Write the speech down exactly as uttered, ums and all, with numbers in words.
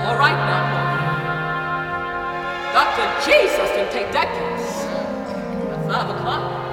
All right now, boy. Doctor Jesus can take that case. At five o'clock.